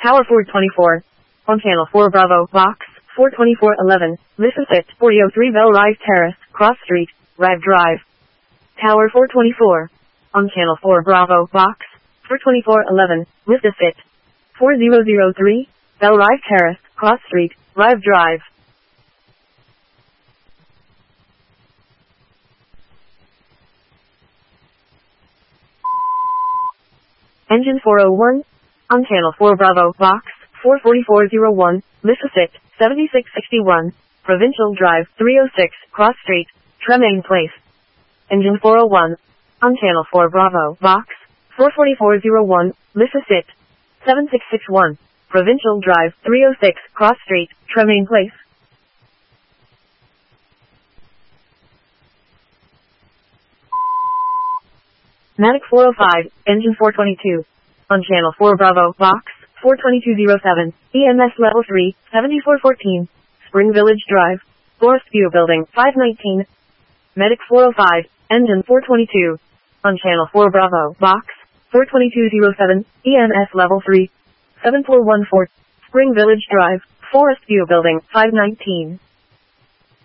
Tower 424. On Channel 4 Bravo, Box 42411. This is it. 4003 Bell Rise Terrace, Cross Street, Rive Drive. Tower 424. On Channel 4 Bravo, Box 42411. This is it. 4003 Bell Rise Terrace, Cross Street, Rive Drive. Engine 401. On Channel 4 Bravo, Box 44401. This is it. 7661. Provincial Drive, 306, Cross Street, Tremaine Place. Engine 401. On Channel 4 Bravo, Box 44401. This is it. 7661. Provincial Drive, 306, Cross Street, Tremaine Place. Matic 405, Engine 422. On Channel 4 Bravo, Box 42207, EMS Level 3, 7414, Spring Village Drive, Forest View Building, 519. Medic 405, Engine 422. On Channel 4 Bravo, Box 42207, EMS Level 3, 7414, Spring Village Drive, Forest View Building, 519.